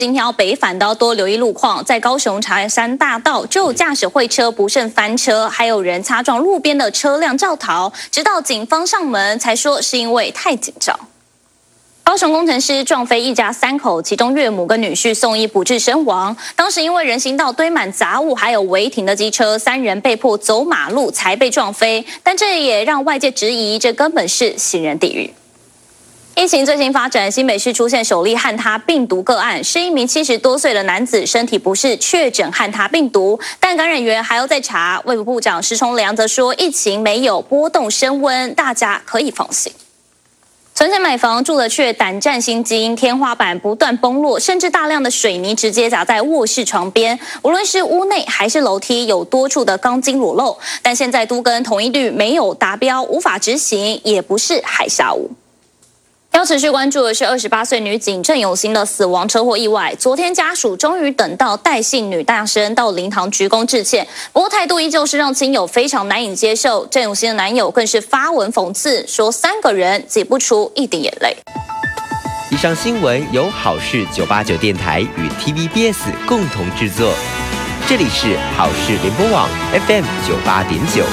今天要北返都要多留意路况，在高雄茶山大道就有驾驶会车不慎翻车，还有人擦撞路边的车辆肇逃，直到警方上门才说是因为太紧张。高雄工程师撞飞一家3口，其中岳母跟女婿送医不治身亡。当时因为人行道堆满杂物，还有违停的机车，3人被迫走马路才被撞飞。但这也让外界质疑，这根本是行人地狱。疫情最新发展，新北市出现首例汉他病毒个案，是一名70多岁的男子，身体不适确诊汉他病毒，但感染源还要再查。卫福部长施崇良则说，疫情没有波动升温，大家可以放心。存钱买房住的却胆战心惊，天花板不断崩落，甚至大量的水泥直接砸在卧室床边，无论是屋内还是楼梯，有多处的钢筋裸露。但现在都更同意率没有达标，无法执行，也不是海砂屋。要持续关注的是28岁女警郑永欣的死亡车祸意外。昨天家属终于等到戴姓女大生到灵堂鞠躬致歉，不过态度依旧是让亲友非常难以接受。郑永欣的男友更是发文讽刺，说3个人挤不出一滴眼泪。 以上新闻由好事989电台与 TVBS 共同制作，这里是好事联播网 FM 98.9。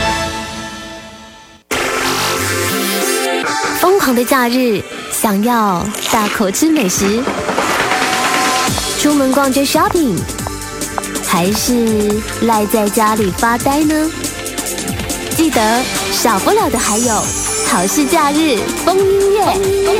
疯狂的假日，想要大口吃美食，出门逛街 shopping， 还是赖在家里发呆呢？记得少不了的还有好事假日风音乐。